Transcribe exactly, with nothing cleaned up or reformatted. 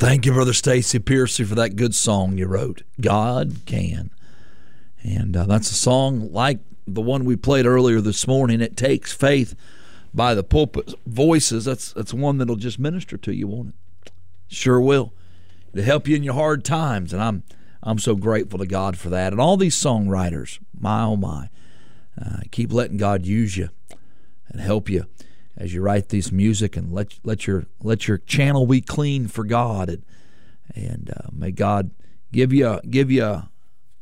Thank you, Brother Stacy Piercy, for that good song you wrote, God Can. And uh, that's a song like the one we played earlier this morning, It Takes Faith by the Pulpit Voices. That's that's one that'll just minister to you, won't it? Sure will. It'll help you in your hard times, and I'm I'm so grateful to God for that. And all these songwriters, my oh my, uh, keep letting God use you and help you as you write these music, and let let your let your channel be clean for God, and and uh, may God give you give you a,